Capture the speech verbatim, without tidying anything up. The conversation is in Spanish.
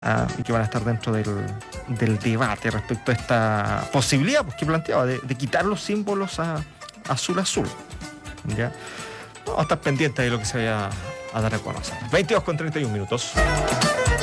Uh, y que van a estar dentro del, del debate respecto a esta posibilidad pues, que planteaba de, de quitar los símbolos a azul azul. ¿Ya? Vamos a estar pendientes de lo que se vaya a dar a conocer. veintidós con treinta y un minutos.